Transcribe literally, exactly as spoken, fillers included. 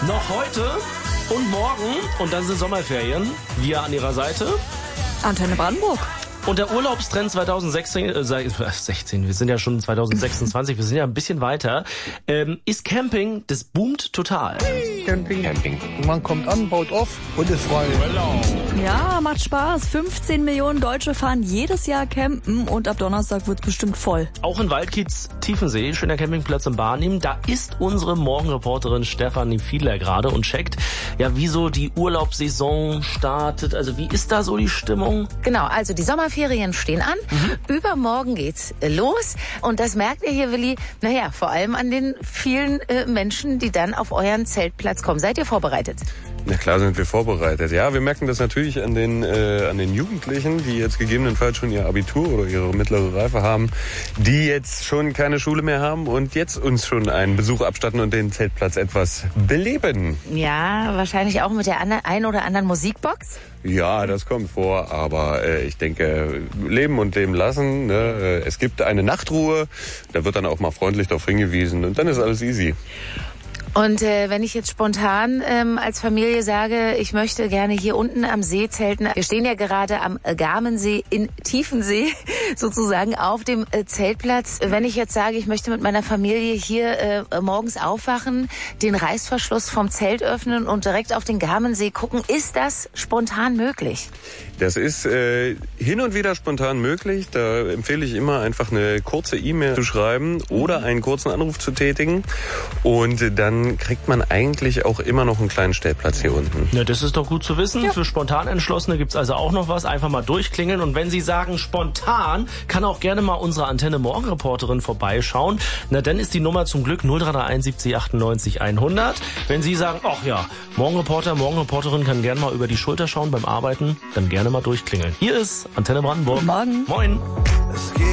Noch heute und morgen und dann sind Sommerferien. Wir an ihrer Seite. Antenne Brandenburg. Und der Urlaubstrend zweitausendsechzehn, äh, sechzehn, wir sind ja schon zweitausendsechsundzwanzig, wir sind ja ein bisschen weiter, ähm, ist Camping, das boomt total. Camping. Camping. Man kommt an, baut auf und ist frei. Ja, macht Spaß. fünfzehn Millionen Deutsche fahren jedes Jahr campen und ab Donnerstag wird's bestimmt voll. Auch in Waldkiez Tiefensee, schöner Campingplatz in Barnim, da ist unsere Morgenreporterin Stefanie Fiedler gerade und checkt, ja, wie so die Urlaubssaison startet. Also wie ist da so die Stimmung? Genau, also die Sommerferien stehen an. Mhm. Übermorgen geht's los. Und das merkt ihr hier, Willi, naja, vor allem an den vielen äh, Menschen, die dann auf euren Zeltplatz kommen. Seid ihr vorbereitet? Na klar sind wir vorbereitet. Ja, wir merken das natürlich an den, äh, an den Jugendlichen, die jetzt gegebenenfalls schon ihr Abitur oder ihre mittlere Reife haben, die jetzt schon keine Schule mehr haben und jetzt uns schon einen Besuch abstatten und den Zeltplatz etwas beleben. Ja, wahrscheinlich auch mit der ein oder anderen Musikbox. Ja, das kommt vor, aber äh, ich denke, leben und leben lassen. Ne? Es gibt eine Nachtruhe, da wird dann auch mal freundlich darauf hingewiesen und dann ist alles easy. Und äh, wenn ich jetzt spontan ähm, als Familie sage, ich möchte gerne hier unten am See zelten. Wir stehen ja gerade am Garmensee in Tiefensee, sozusagen auf dem äh, Zeltplatz. Wenn ich jetzt sage, ich möchte mit meiner Familie hier äh, morgens aufwachen, den Reißverschluss vom Zelt öffnen und direkt auf den Garmensee gucken, ist das spontan möglich? Das ist äh, hin und wieder spontan möglich. Da empfehle ich immer einfach eine kurze E-Mail zu schreiben oder einen kurzen Anruf zu tätigen. Und dann kriegt man eigentlich auch immer noch einen kleinen Stellplatz hier unten. Ja, das ist doch gut zu wissen. Ja. Für spontan Entschlossene gibt's also auch noch was. Einfach mal durchklingeln. Und wenn Sie sagen spontan, kann auch gerne mal unsere Antenne Morgenreporterin vorbeischauen. Na, dann ist die Nummer zum Glück null drei drei eins siebzig achtundneunzig hundert. Wenn Sie sagen, ach ja, Morgenreporter, Morgenreporterin kann gerne mal über die Schulter schauen beim Arbeiten, dann gerne mal durchklingeln. Hier ist Antenne Brandenburg. Guten Morgen. Moin.